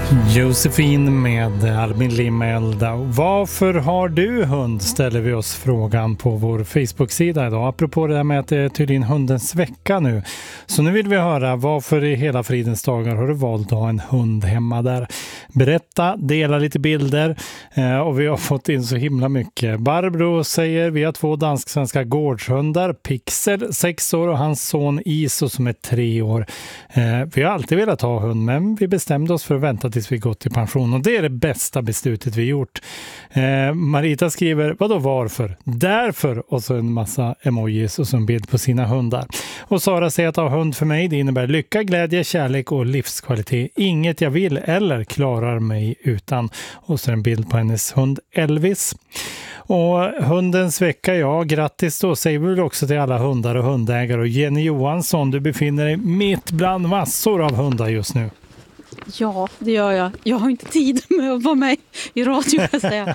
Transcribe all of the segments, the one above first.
Josefin med Albin Limelda. Varför har du hund, ställer vi oss frågan på vår Facebook-sida idag. Apropå det här med att det är tydligen hundens vecka nu. Så nu vill vi höra, varför i hela fridens dagar har du valt att ha en hund hemma där? Berätta, dela lite bilder och vi har fått in så himla mycket. Barbro säger, vi har 2 dansk-svenska gårdshundar, Pixel 6 år och hans son Iso som är 3 år. Vi har alltid velat ha hund, men vi bestämde oss för att vänta tills vi gått till pension och det är det bästa beslutet vi gjort. Marita skriver, vadå varför? Därför, och så en massa emojis och så en bild på sina hundar. Och Sara säger att ha hund för mig, det innebär lycka, glädje, kärlek och livskvalitet. Inget jag vill eller klarar mig utan. Och så en bild på hennes hund Elvis. Och hundens vecka, ja, grattis då säger vi väl också till alla hundar och hundägare. Och Jenny Johansson, du befinner dig mitt bland massor av hundar just nu. Ja, det gör jag. Jag har inte tid med att vara med i radio, jag säga.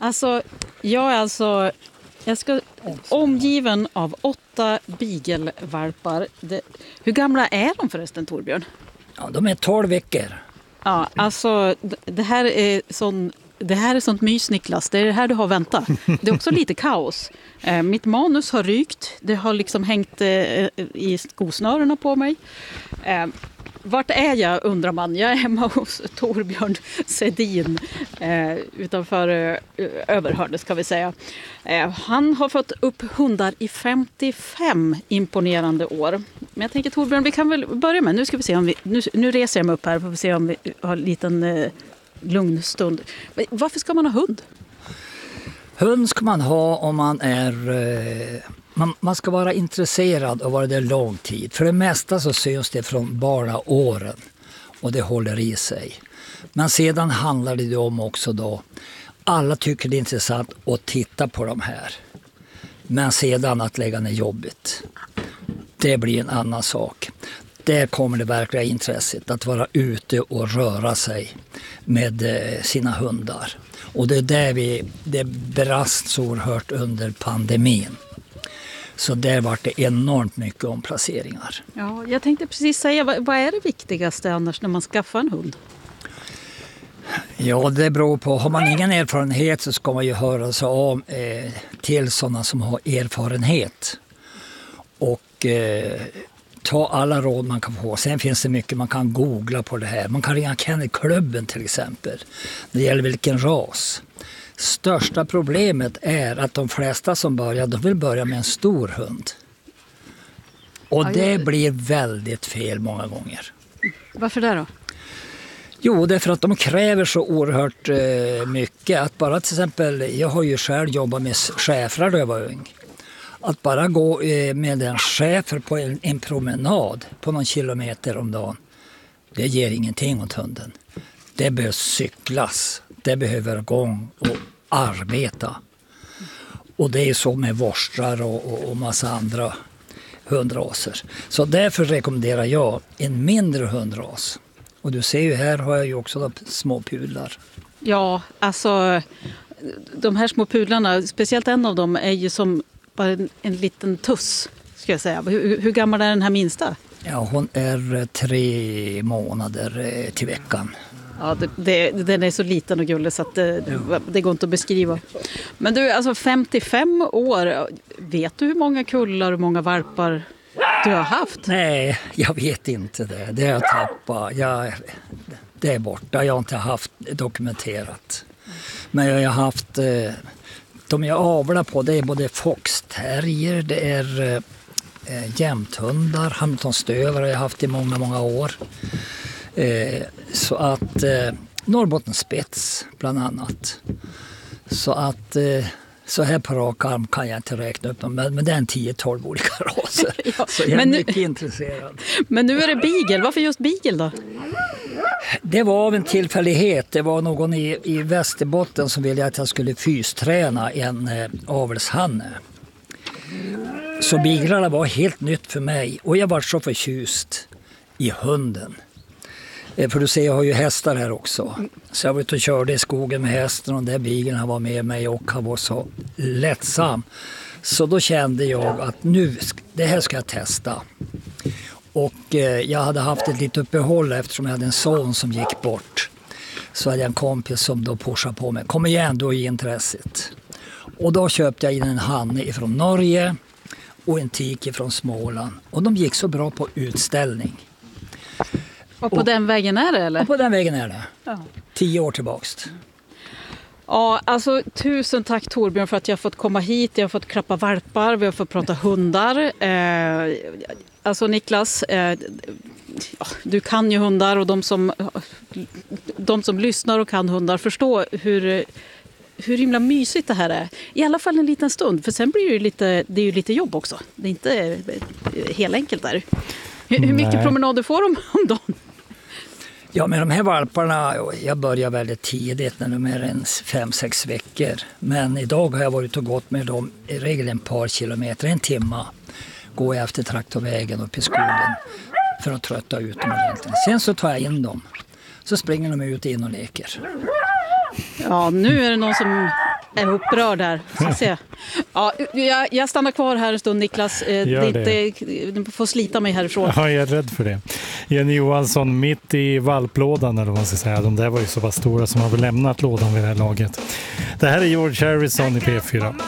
Jag ska omgiven av 8 beagle-valpar. Hur gamla är de förresten, Torbjörn? Ja, de är 12 veckor. Ja, alltså det här är sånt mys, Niklas. Det är det här du har väntat. Det är också lite kaos. Mitt manus har rykt. Det har liksom hängt i skosnörena på mig. Vart är jag, undrar man? Jag är hemma hos Torbjörn Sedin utanför Överhörde, ska vi säga. Han har fått upp hundar i 55 imponerande år. Men jag tänker, Torbjörn, vi kan väl börja med. Nu ska vi se om nu reser jag mig upp här för att se om vi har en liten lugn stund. Varför ska man ha hund? Hund ska man ha om man är... Man ska vara intresserad och vara det lång tid. För det mesta så syns det från barnaåren och det håller i sig. Men sedan handlar det om också då, alla tycker det är intressant att titta på de här. Men sedan att lägga ner jobbet, det blir en annan sak. Där kommer det verkliga intresset, att vara ute och röra sig med sina hundar. Och det är där det brast så oerhört under pandemin. Så där var det enormt mycket omplaceringar. Ja, jag tänkte precis säga, vad är det viktigaste annars när man skaffar en hund? Ja, det beror på. Har man ingen erfarenhet så ska man ju höra sig om till sådana som har erfarenhet. Och ta alla råd man kan få. Sen finns det mycket man kan googla på det här. Man kan ringa Kennelklubben till exempel. Det gäller vilken ras. Största problemet är att de flesta som börjar, de vill börja med en stor hund. Och det blir väldigt fel många gånger. Varför det då? Jo, det är för att de kräver så oerhört mycket. Att bara till exempel, jag har ju själv jobbat med schäfrar då jag var ung. Att bara gå med en schäfer på en promenad på någon kilometer om dagen, det ger ingenting åt hunden. Det behövs cyklas. Det behöver gång och arbeta. Och det är så med vorstrar och massa andra hundraser. Så därför rekommenderar jag en mindre hundras. Och du ser ju här har jag ju också små pudlar. Ja, alltså de här små pudlarna, speciellt en av dem är ju som bara en liten tuss, ska jag säga. Hur gammal är den här minsta? Ja, hon är 3 månader till veckan. Ja, den är så liten och gullig så att det går inte att beskriva. Men du, alltså 55 år, vet du hur många kullar och många valpar du har haft? Nej, jag vet inte det. Det har jag tappat. Det är borta. Jag har inte haft dokumenterat. Men jag har haft... De jag avlar på, det är både foxterrier, det är jämthundar, hamiltonstövare har jag haft i många, många år. Så att Norrbottenspets bland annat. Så att så här på rak arm kan jag inte räkna upp dem, men det är en 10-12 olika raser. Ja, så jag är mycket intresserad. Men nu är det beagle. Varför just beagle då? Det var av en tillfällighet. Det var någon i Västerbotten som ville att jag skulle fysträna en avelshanne. Så beaglarna var helt nytt för mig och jag var så förtjust i hunden. För du ser, jag har ju hästar här också. Så jag var ute och körde i skogen med hästen och den där beaglen var med mig och han var så lättsam. Så då kände jag att det här ska jag testa. Och jag hade haft ett litet uppehåll eftersom jag hade en son som gick bort. så hade jag en kompis som då pushade på mig. Kom igen, då är intresset. Och då köpte jag in en hanne från Norge och en tik från Småland. Och de gick så bra på utställning. Och på den vägen är det, eller? Och på den vägen är det. Ja. 10 år tillbaks. Ja, alltså tusen tack Torbjörn för att jag har fått komma hit. Jag har fått klappa valpar, vi har fått prata hundar. Alltså Niklas, du kan ju hundar och de som lyssnar och kan hundar förstår hur himla mysigt det här är. I alla fall en liten stund, för sen blir det är ju lite jobb också. Det är inte helt enkelt där. Hur mycket promenader får de om dagen? Ja, med de här valparna, jag börjar väldigt tidigt när de är 5-6 veckor. Men idag har jag varit och gått med dem i regel ett par kilometer, 1 timme. Går jag efter traktorvägen upp i skogen för att trötta ut dem ordentligt. Sen så tar jag in dem. Så springer de ut in och leker. Ja, nu är det någon som är upprörd där. Ska se. Ja, jag stannar kvar här en stund, Niklas. Du får slita mig härifrån. Ja, jag är rädd för det. Jenny Johansson mitt i valplådan, eller vad man ska säga. De där var ju så pass stora som har väl lämnat lådan vid det här laget. Det här är George Harrison i P4.